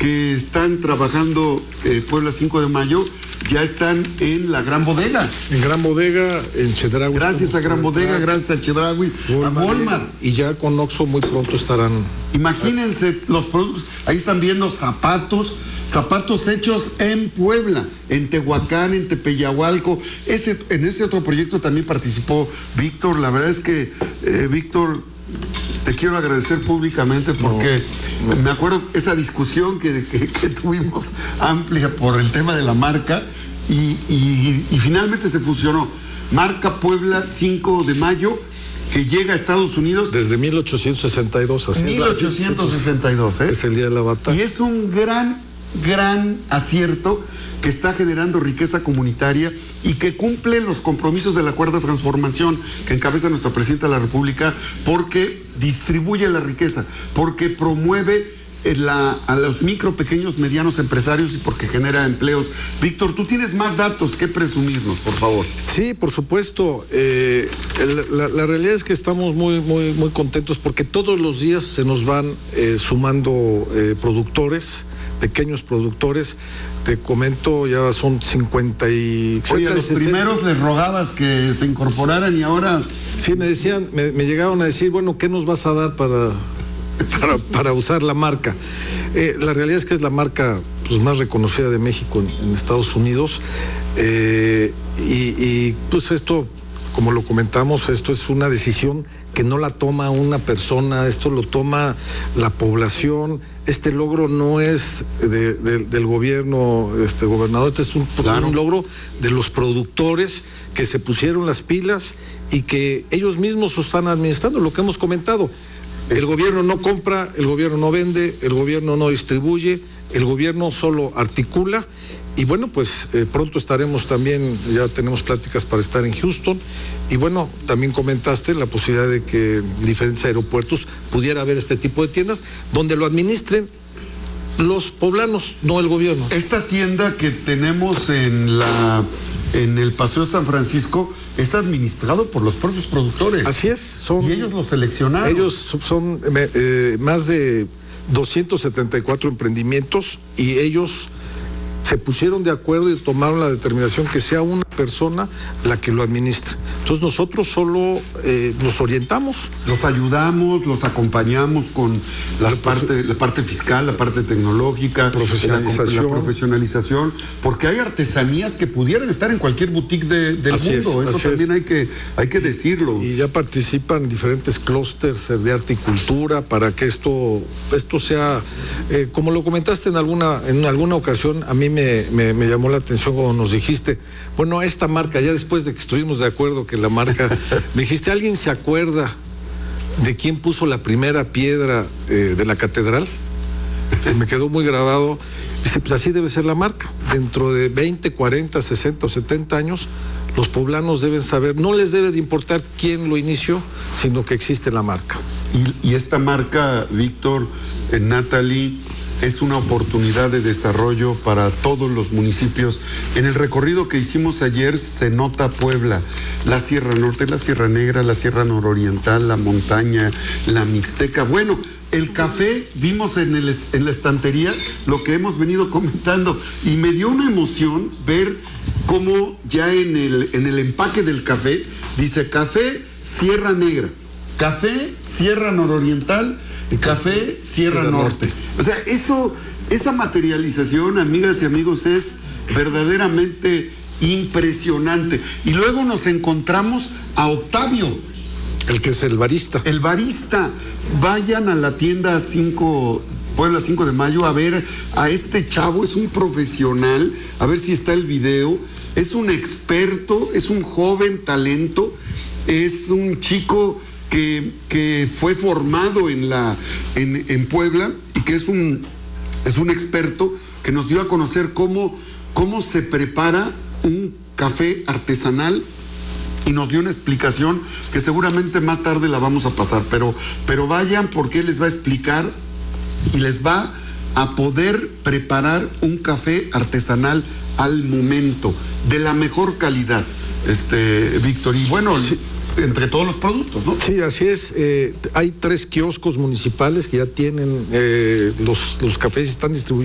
que están trabajando Puebla 5 de Mayo, ya están en la Gran Bodega. En Gran Bodega, en Chedraui. Gracias a Gran Bodega, gracias a Chedraui, a Walmart. Y ya con Oxxo muy pronto estarán. Imagínense los productos, ahí están viendo zapatos hechos en Puebla, en Tehuacán, en Tepeyahualco. En ese otro proyecto también participó Víctor. La verdad es que, Víctor, te quiero agradecer públicamente porque me acuerdo esa discusión que tuvimos amplia por el tema de la marca y finalmente se fusionó. Marca Puebla 5 de Mayo, que llega a Estados Unidos. Desde 1862, así 1862, es el día de la batalla. Y es un gran acierto que está generando riqueza comunitaria y que cumple los compromisos de la Cuarta Transformación que encabeza nuestra Presidenta de la República, porque distribuye la riqueza, porque promueve a los micro, pequeños, medianos empresarios y porque genera empleos. Víctor, tú tienes más datos que presumirnos, por favor. Sí, por supuesto. La realidad es que estamos muy contentos porque todos los días se nos van sumando productores, pequeños productores. Te comento, ya son 50 y... Oye, a los primeros les rogabas que se incorporaran y ahora... Sí, me decían, me llegaron a decir, bueno, ¿qué nos vas a dar para usar la marca? La realidad es que es la marca pues, más reconocida de México en Estados Unidos. Y pues esto, como lo comentamos, esto es una decisión que no la toma una persona, esto lo toma la población. Este logro no es del gobierno, gobernador, este es un logro de los productores que se pusieron las pilas y que ellos mismos están administrando, lo que hemos comentado. El gobierno no compra, el gobierno no vende, el gobierno no distribuye, el gobierno solo articula. Y bueno, pues pronto estaremos también, ya tenemos pláticas para estar en Houston. Y bueno, también comentaste la posibilidad de que en diferentes aeropuertos pudiera haber este tipo de tiendas donde lo administren los poblanos, no el gobierno. Esta tienda que tenemos en el Paseo San Francisco es administrado por los propios productores. Así es. Y ellos lo seleccionaron. Ellos son más de 274 emprendimientos y ellos se pusieron de acuerdo y tomaron la determinación que sea una persona la que lo administre. Entonces nosotros solo los orientamos. Los ayudamos, los acompañamos con la parte fiscal, la parte tecnológica, profesionalización. La profesionalización, porque hay artesanías que pudieran estar en cualquier boutique del mundo. Eso también hay que decirlo. Y ya participan diferentes clústeres de arte y cultura para que esto sea, como lo comentaste en alguna ocasión, a mí me llamó la atención cuando nos dijiste, bueno, esta marca, ya después de que estuvimos de acuerdo que la marca, me dijiste, ¿alguien se acuerda de quién puso la primera piedra de la catedral? Se me quedó muy grabado. Dice, pues así debe ser la marca. Dentro de 20, 40, 60 o 70 años, los poblanos deben saber, no les debe de importar quién lo inició, sino que existe la marca. Y esta marca, Víctor, Natalie, es una oportunidad de desarrollo para todos los municipios. En el recorrido que hicimos ayer se nota Puebla, la Sierra Norte, la Sierra Negra, la Sierra Nororiental, la montaña, la Mixteca. Bueno, el café, vimos en la estantería lo que hemos venido comentando y me dio una emoción ver cómo ya en el empaque del café dice Café Sierra Negra, Café Sierra Nororiental, Café Sierra Norte. O sea, esa materialización, amigas y amigos, es verdaderamente impresionante. Y luego nos encontramos a Octavio. El que es el barista. El barista. Vayan a la tienda Puebla 5 de Mayo a ver a este chavo, es un profesional, a ver si está el video. Es un experto, es un joven talento, es un chico que fue formado en Puebla y que es un experto que nos dio a conocer cómo se prepara un café artesanal y nos dio una explicación que seguramente más tarde la vamos a pasar, pero vayan porque él les va a explicar y les va a poder preparar un café artesanal al momento, de la mejor calidad, Víctor. Y bueno, sí, entre todos los productos, ¿no? Sí, así es. Hay 3 kioscos municipales que ya tienen los cafés y están distribuidos